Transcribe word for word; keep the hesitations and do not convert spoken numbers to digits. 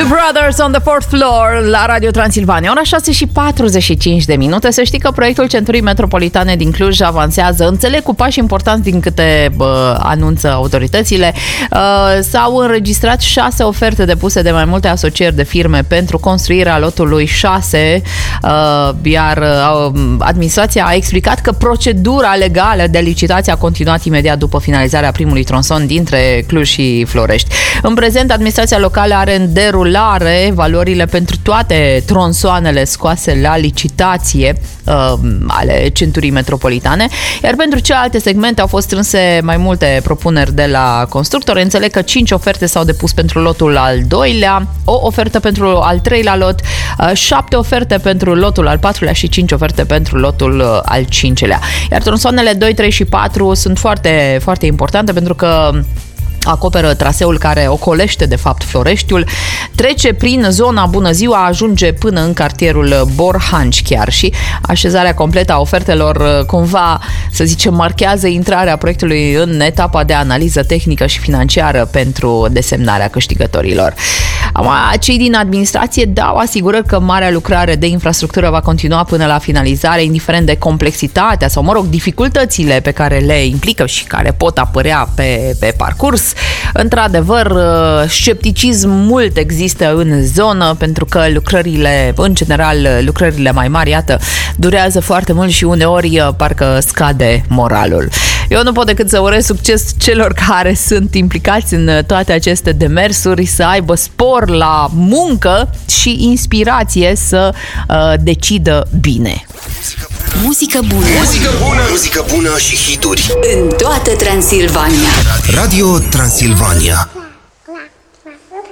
Two Brothers on the Fourth Floor la Radio Transilvania. Ora șase și patruzeci și cinci de minute. Să știi că proiectul Centurii Metropolitane din Cluj avansează, înțeleg, cu pași importanți din câte bă, anunță autoritățile. Uh, s-au înregistrat șase oferte depuse de mai multe asocieri de firme pentru construirea lotului șase, uh, iar uh, administrația a explicat că procedura legală de licitație a continuat imediat după finalizarea primului tronson dintre Cluj și Florești. În prezent, administrația locală are în derulare valorile pentru toate tronsoanele scoase la licitație uh, ale Centurii Metropolitane, iar pentru celelalte segmente au fost strânse mai multe propuneri de la constructori. Înțeleg că cinci oferte s-au depus pentru lotul al doilea, o ofertă pentru al treilea lot, uh, șapte oferte pentru lotul al patrulea și cinci oferte pentru lotul uh, al cincelea. Iar tronsoanele doi, trei și patru sunt foarte, foarte importante pentru că acoperă traseul care ocolește de fapt Floreștiul, trece prin zona Bună Ziua, ajunge până în cartierul Borhanci chiar, și așezarea completă a ofertelor cumva, să zicem, marchează intrarea proiectului în etapa de analiză tehnică și financiară pentru desemnarea câștigătorilor. Cei din administrație dau asigurări că marea lucrare de infrastructură va continua până la finalizare, indiferent de complexitatea sau, mă rog, dificultățile pe care le implică și care pot apărea pe, pe parcurs. Într-adevăr, scepticism mult există în zonă, pentru că lucrările, în general, lucrările mai mari, iată, durează foarte mult și uneori parcă scade moralul. Eu nu pot decât să urez succes celor care sunt implicați în toate aceste demersuri, să aibă spor la muncă și inspirație să uh, decidă bine. Muzică bună. Muzică bună. Muzică bună și hituri în toată Transilvania. Radio Transilvania.